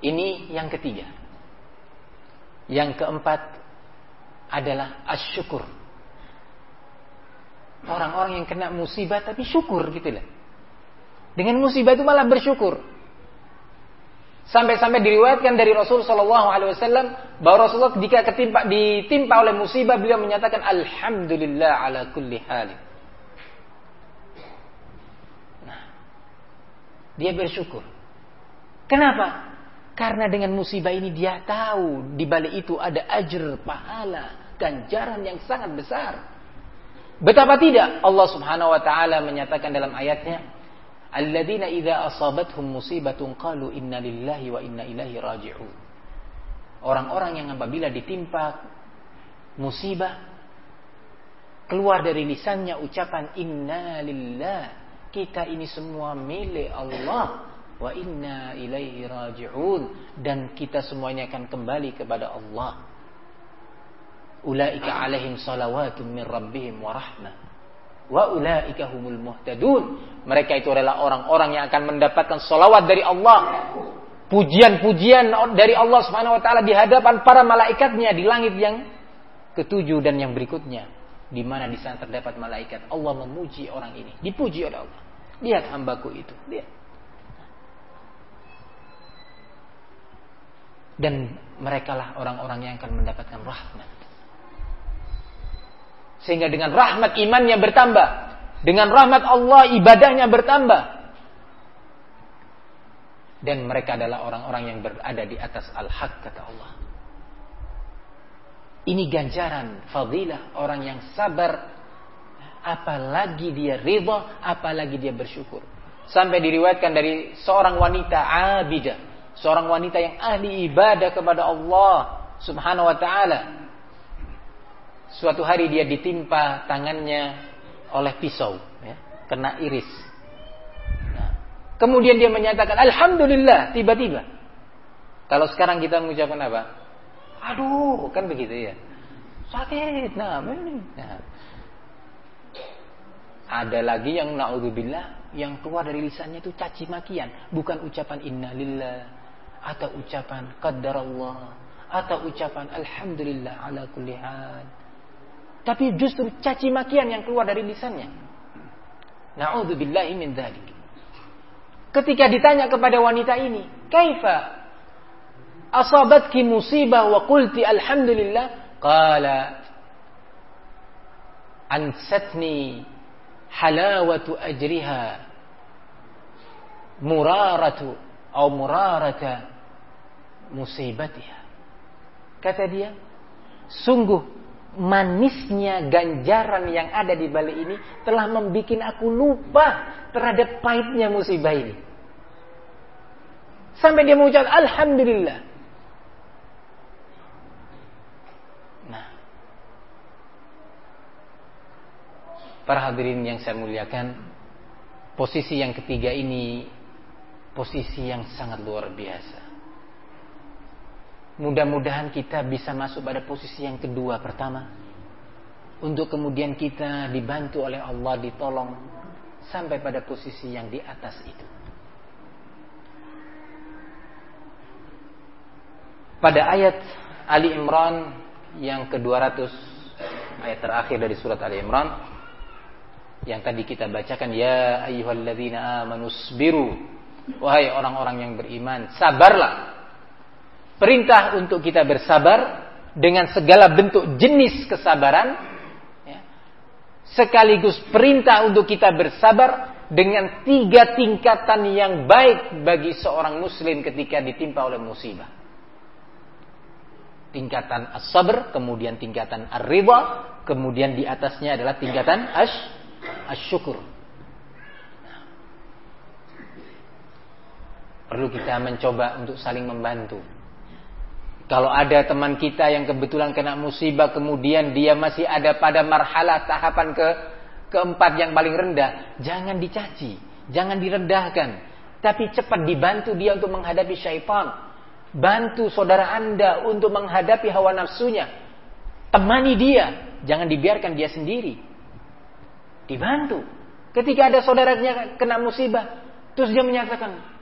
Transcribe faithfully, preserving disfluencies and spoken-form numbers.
Ini yang ketiga. Yang keempat adalah asyukur. Orang-orang yang kena musibah tapi syukur gitu lah. Dengan musibah itu malah bersyukur. Sampai-sampai diriwayatkan dari Rasul sallallahu alaihi wasallam bahwa Rasulullah ketika ketimpa, ditimpa oleh musibah, beliau menyatakan alhamdulillah ala kulli halin. Nah, dia bersyukur. Kenapa? Karena dengan musibah ini dia tahu di balik itu ada ajr, pahala, ganjaran yang sangat besar. Betapa tidak Allah Subhanahu wa taala menyatakan dalam ayatnya, alladzina idza asabathum musibatun qalu inna lillahi wa inna ilaihi raji'un. Orang-orang yang apabila ditimpa musibah keluar dari lisannya ucapan inna lillah, kita ini semua milik Allah, wa inna ilaihi raji'un, dan kita semuanya akan kembali kepada Allah. Ulaika alaihim salawatun min rabbihim wa rahmah wa ulaika humul muhtadun. Mereka itu adalah orang-orang yang akan mendapatkan salawat dari Allah, pujian-pujian dari Allah Subhanahu wa taala di hadapan para malaikatnya di langit yang ketujuh dan yang berikutnya, di mana di sana terdapat malaikat. Allah memuji orang ini, dipuji oleh Allah. Lihat hambaku itu, lihat. Dan merekalah orang-orang yang akan mendapatkan rahmat. Sehingga dengan rahmat imannya bertambah, dengan rahmat Allah ibadahnya bertambah, dan mereka adalah orang-orang yang berada di atas al-haq, kata Allah. Ini ganjaran fadilah orang yang sabar, apalagi dia ridha, apalagi dia bersyukur. Sampai diriwayatkan dari seorang wanita abidah, seorang wanita yang ahli ibadah kepada Allah Subhanahu wa taala. Suatu hari dia ditimpa tangannya oleh pisau, ya, kena iris. Nah, kemudian dia menyatakan alhamdulillah, tiba-tiba. Kalau sekarang kita mengucapkan apa? Aduh, kan begitu ya. Sakit, nah, nah. Ada lagi yang naudzubillah, yang keluar dari lisannya itu caci makian, bukan ucapan innalillah atau ucapan qaddarallah atau ucapan alhamdulillah ala kulli hal. Tapi justru caci makian yang keluar dari lisannya. Na'udzubillahi min dzalik. Ketika ditanya kepada wanita ini, "Kaifa asabatki musibah wa qulti alhamdulillah?" Qala ansatni halawatu ajriha muraratu atau murarata musibatiha. Kata dia, sungguh manisnya ganjaran yang ada di balik ini telah membuat aku lupa terhadap pahitnya musibah ini. Sampai dia mengucap alhamdulillah. Nah, para hadirin yang saya muliakan, posisi yang ketiga ini posisi yang sangat luar biasa. Mudah-mudahan kita bisa masuk pada posisi yang kedua pertama, untuk kemudian kita dibantu oleh Allah, ditolong sampai pada posisi yang di atas itu. Pada ayat Ali Imran yang kedua ratus, ayat terakhir dari surat Ali Imran yang tadi kita bacakan, ya ayyuhalladzina amanu sabiru, wahai orang-orang yang beriman, sabarlah. Perintah untuk kita bersabar dengan segala bentuk jenis kesabaran, ya. Sekaligus perintah untuk kita bersabar dengan tiga tingkatan yang baik bagi seorang muslim ketika ditimpa oleh musibah. Tingkatan as-sabr, kemudian tingkatan ar-ridha, kemudian di atasnya adalah tingkatan ash, asyukur. Perlu kita mencoba untuk saling membantu. Kalau ada teman kita yang kebetulan kena musibah, kemudian dia masih ada pada marhalah tahapan ke keempat yang paling rendah, jangan dicaci, jangan direndahkan, tapi cepat dibantu dia untuk menghadapi syaitan. Bantu saudara Anda untuk menghadapi hawa nafsunya. Temani dia, jangan dibiarkan dia sendiri. Dibantu. Ketika ada saudaranya kena musibah, terus dia menyatakan,